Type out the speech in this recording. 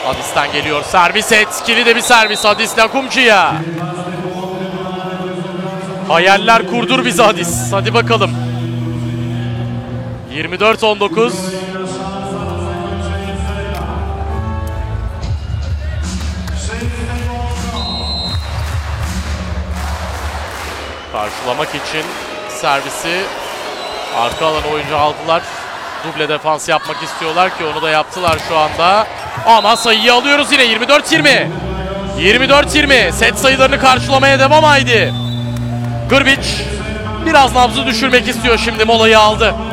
Hadis'ten geliyor. Servis etkili de bir servis Hadis Lakumcu'ya. Hayaller kurdur bizi Hadis. Hadi bakalım. 24-19. Karşılamak için servisi arka alan oyuncu aldılar. Duble defans yapmak istiyorlar ki onu da yaptılar şu anda. Ama sayıyı alıyoruz yine 24-20. 24-20. Set sayılarını karşılamaya devam haydi. Grbić biraz nabzı düşürmek istiyor şimdi, molayı aldı.